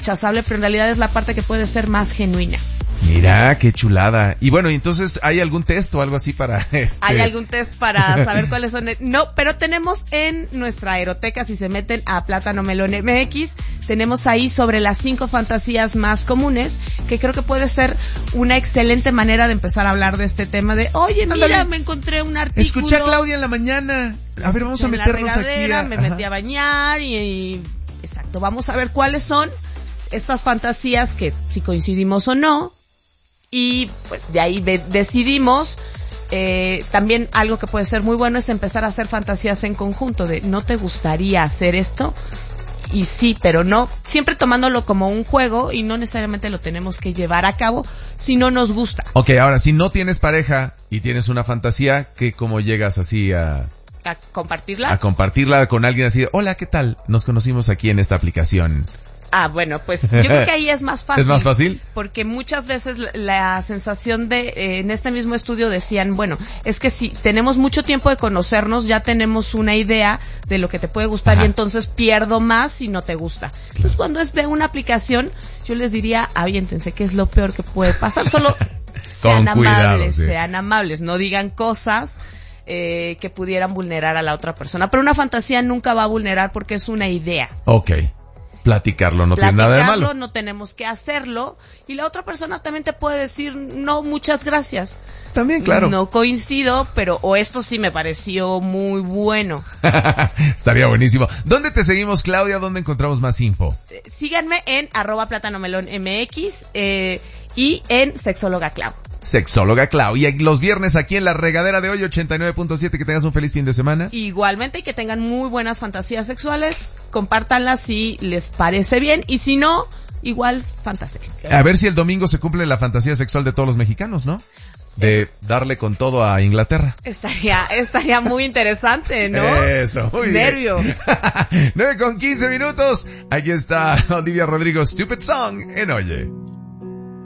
rechazable, pero en realidad es la parte que puede ser más genuina. Mira, qué chulada. Y bueno, entonces, ¿hay algún test o algo así para ¿Hay algún test para saber cuáles son? No, pero tenemos en nuestra eroteca, si se meten a Plátano Melón MX, tenemos ahí sobre las 5 fantasías más comunes, que creo que puede ser una excelente manera de empezar a hablar de este tema de, oye, mira, ándale, me encontré un artículo. Escuché a Claudia en la mañana. A ver, vamos a meternos aquí. Me metí a bañar y exacto, vamos a ver cuáles son estas fantasías que si coincidimos o no. Y pues de ahí decidimos, también algo que puede ser muy bueno es empezar a hacer fantasías en conjunto, de ¿no te gustaría hacer esto? Y sí, pero no, siempre tomándolo como un juego y no necesariamente lo tenemos que llevar a cabo si no nos gusta. Ok, ahora, si no tienes pareja y tienes una fantasía, ¿cómo llegas así a compartirla? A compartirla con alguien así, hola, ¿qué tal? Nos conocimos aquí en esta aplicación. Ah, bueno, pues yo creo que ahí es más fácil. ¿Es más fácil? Porque muchas veces la sensación de, en este mismo estudio decían, bueno, es que si tenemos mucho tiempo de conocernos, ya tenemos una idea de lo que te puede gustar. Ajá. Y entonces pierdo más si no te gusta. Claro. Entonces cuando es de una aplicación, yo les diría, aviéntense, que es lo peor que puede pasar. Solo sean amables, sí. Sean amables, no digan cosas que pudieran vulnerar a la otra persona. Pero una fantasía nunca va a vulnerar porque es una idea. Okay. Platicarlo no tiene nada de malo. No tenemos que hacerlo. Y la otra persona también te puede decir, no, muchas gracias. También, claro. No coincido, pero o esto sí me pareció muy bueno. Estaría buenísimo. ¿Dónde te seguimos, Claudia? ¿Dónde encontramos más info? Síganme en @plátanomelónmx y en Sexóloga Clau. Sexóloga Clau. Y los viernes aquí en La Regadera de Hoy 89.7. Que tengas un feliz fin de semana. Igualmente, y que tengan muy buenas fantasías sexuales. Compártanlas si les parece bien. Y si no, igual fantasía. A ver si el domingo se cumple la fantasía sexual de todos los mexicanos, ¿no? De darle con todo a Inglaterra. Estaría muy interesante, ¿no? Eso, muy nervio. Bien. 9:15. Aquí está Olivia Rodrigo, Stupid Song en Oye.